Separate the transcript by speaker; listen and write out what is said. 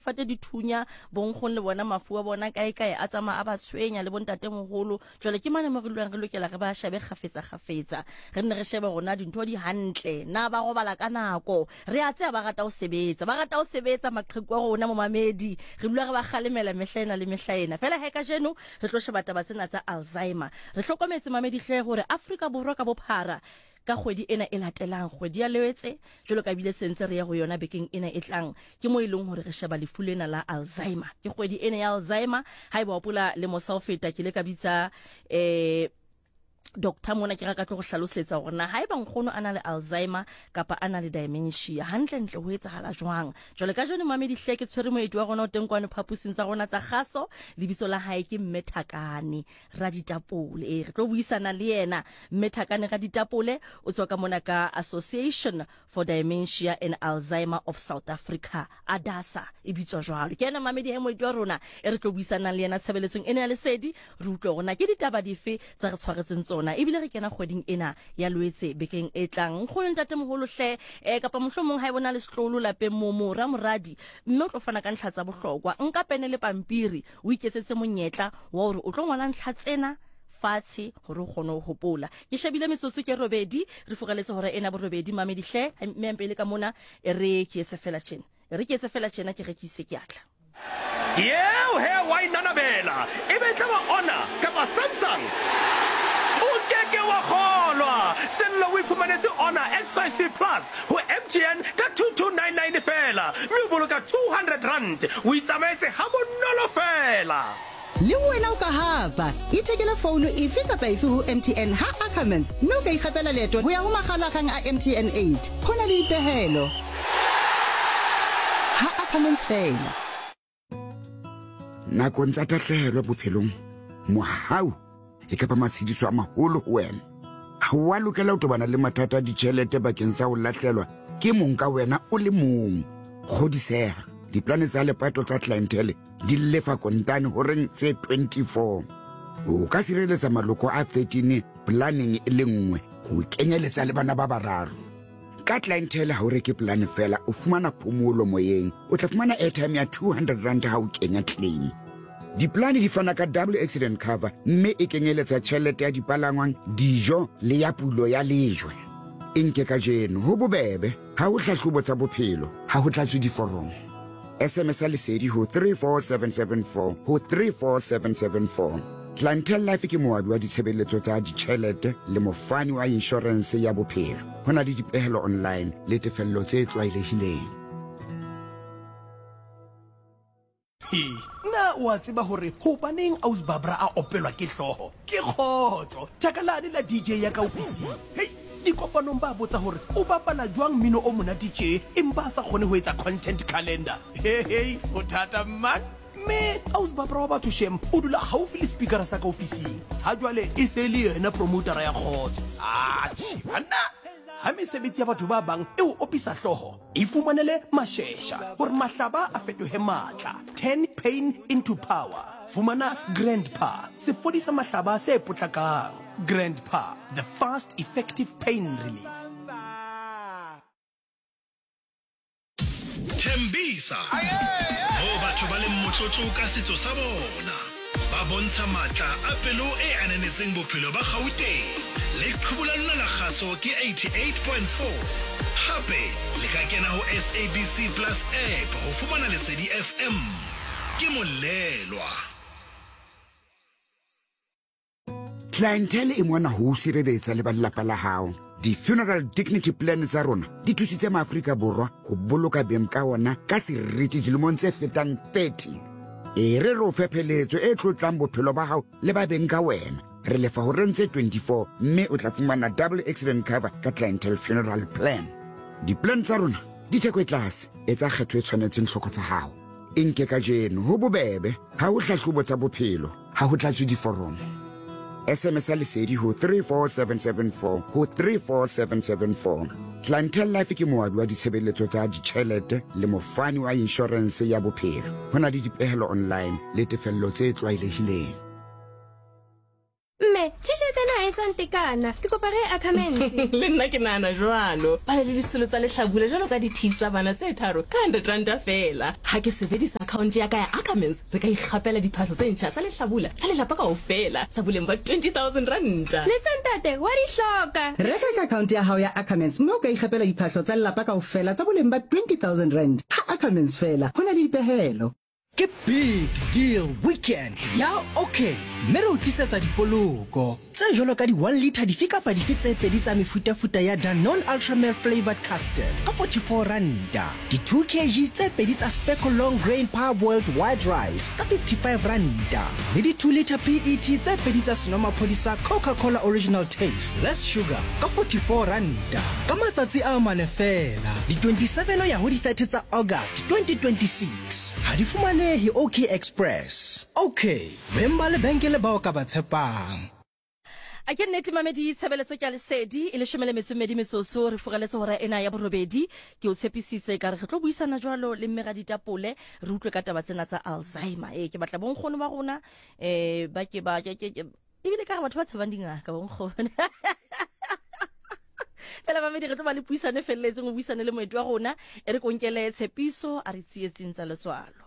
Speaker 1: difate dithunya bonkgong le bona mafu a bona kae a tsama a ba tshwenya le bontate mogolo jole ke mane mo re lwang re lokela re ba shabe gafetsa re nne re shebe rona dintho di hantle na ba go bala ka nako re a tsaya ba rata o sebetsa maqheku a rona mo mamedi re lwa re ba khalemela mehlaena le mehlaena fela he ka jeno re tlo sheba taba tsena tsa Alzheimer re hlokometse mamedi hle gore Afrika Borwa ka bophara ka kgwedi ena e latelang kgwedi ya Lwetse jolo ka bile sentse re ya go yona bekeng ena e tlang ke mo ileng hore re sheba lefulena la Alzheimer ke kgwedi ena ya Alzheimer ha iba opula le mosalfeta ke le ka bitsa Dr. Mona ke raka tlo go hlalosetsa gore na ha eba nkgono ana le Alzheimer kapa ana le dementia hantle ho etsahala jwang jole ka jone mamedi hle ke tshwere moedi wa rona o teng kwane phapusing tsa rona tsa kgaso lebitso la hae ke Mmethakane Raditapole re tlo buisana le yena Mmethakane Raditapole o tswa ka mona ka Association for Dementia and Alzheimer of South Africa ADASA e bitswa jwalo ke yena mamedi he moedi wa rona re tlo buisana le yena tshebeletsong ena ya lesedi re utlwe rona ke ditaba dife tsa re tshwaretseng tsona ebile re kena kgweding ena ya Lwetse bekeng e tlang nkgolo ntate mogolo hle kapa mohlomong ha e bona le setlolo lapeng mo moradi mme o tlo fana ka ntlha tsa bohlokwa nka pene le pampiri o iketsetse monyetla wa hore o tlo ngwala ntlha tsena fatshe hore o kgone ho hopola ke shebile metsotso ke robedi re fogaletse hore ena bo robedi mamedi hle mme pele ka mona re ke etse fela tjena ke rekise ke atla
Speaker 2: yeo he wa inanabela e be tla ba ona kapa Samsung Ukeke wa kholwa sello o iphumanetse ona S5C Plus ho MTN ka 2299 fela mme o boloka 200 rand o itsamaetse ha bonolo fela
Speaker 3: le wena o ka hapa ithekela phone efe kapa efe ho MTN ha Ackermans no ka ikgapela leto ho ya ho makgalakgang a MTN 8 hona le ipehelo ha Ackermans fela
Speaker 4: nakong tsa tahlehelo bophelong mohau e ka ba matshidiso a maholo ho wena ha wa lokela ho tobana le mathata a ditjhelete bakeng sa ho lahlelwa ke mong ka wena o le mong godiseha diplane tsa lepato tsa clientele di lefa kontane ho reng tse 24 o ka sireletsa maloko a 13 planning e le nngwe ho kenyeletsa le bana ba bararo ka clientele ha o reke plan fela o fumana phomolo moyeng o tla fumana airtime ya 200 rand ha o kenya claim diplane di fana ka double accident cover mme e kenyeletsa tjhelete ya dipalangwang dijo le ya pulo ya lejwe nke ka jeno ho bobebe ha o hlahlobo tsa bophelo ha ho tlatswe diforomo SMS lesedi ho 34774 ho 34774 Clientele Life ke moabi wa ditshebeletso tsa ditjhelete le mofani wa insurance ya bophelo hona le dipehelo online le tefello tse tlwaelehileng
Speaker 5: na wa tseba hore hobaneng Aus Babra a opelwa ke hloho ke khotso takalane la DJ ya ka ofising hey dikopanong ba botsa hore o bapala jwang mino o mona DJ empa sa khone ho etsa content calendar hey o thata man me Aus Babra wa batho shem o dula haufi le speaker sa ka ofising ha jwale e se le yena promoter ya khotso bana ha mesebetsi ya batho ba bang e o opisa hloho e fumanele mashesha hore mahlaba a fetohe matla 10 pain into power fumana Grandpa se fodisa mahlaba se potlakang Grandpa the fast effective pain relief
Speaker 6: Tembisa ho batho ba le motlotlo ka setso sa bona ba bontsha matla a pelo e ananetseng bophelo ba Gauteng le qhubulana la kgaso ke 88.4 hape le ka kena ho SABC Plus app ho fumana lesedi FM ke molelwa
Speaker 4: clientele e mona ho sireletsa le ba lelapa la hao di-funeral dignity plan tsa rona di thusitse maAfrika Borwa ho boloka beng ka ona ka seriti dilemong tse fetang 30 e re ro fepheletso e tlotlang bophelo ba hao le ba beng ka wena re lefa ho rentse 24 mme o tla fumana double accident cover ka clientele funeral plan di-plan tsa rona di theko e tlase e tsa kgetho e tshwanetseng hloko tsa hao nke ka jeno ho bobebe ha o hlahlobo tsa bophelo ha ho tlatswe diforomo SMS lesedi ho 34774 ho 34774 Clientele Life ke moabi wa ditshebeletso tsa ditjhelete le mofani wa insurance ya bophelo hona le dipehelo online le tefello tse tlwaelehileng
Speaker 7: mme tshitse na e santekana ke kopare Ackermans
Speaker 1: le nna ke nana jwalo ba le disolo tsa lehlabula jwalo ka dithisa bana tse tharo ka 100 rand fela ha ke sebedisa
Speaker 8: account ya ka ya Ackermans re ka ikgapela diphahlo tse ntjha tsa lehlabula tsa lelapa kaofela tsa boleng ba 20,000 ranta.
Speaker 7: Letseng tate, wa di hloka.
Speaker 3: Reka ka account ya hao ya Ackermans mme o ka ikgapela diphahlo tsa lelapa kaofela tsa boleng ba 20,000 rand. Ha Ackermans fela ho na le dipehelo.
Speaker 9: Ke big deal weekend ya okay mme re o tlisetsa dipoloko tse jolo ka di 1 liter dife kapa dife tse pedi tsa mefuta-futa ya Danone Ultra Milk Flavored Custard ka 44 randa, di 2 kg tse pedi tsa Speckle Long Grain Parboiled White Rice ka 55 randa, le di 2 liter PET tse pedi tsa senomaphodi sa Coca-Cola Original Taste Less Sugar ka 44 randa. Ka matsatsi a mane fela di 27 ya ho di 30 tsa August 2026 ha di fumane OK Express. Okay, member le benkele bao ka ba tshepang.
Speaker 1: A ke nnete mamedi tshebeletso ke a lesedi e le 12 metsotso re fogaletse hora ena ya borobedi ke o tshepisitse ka re tlo buisana jwalo le mmega ditapole re utlwe ka taba tsena tsa Alzheimer ke batla bonkgono ba rona ba ke ebile ka batho ba tshabang dingaka bonkgono fela mamedi re tlo ba le puisane felletseng o buisane le moeti wa rona e re konkele tshepiso a re tsietseng tsa letswalo.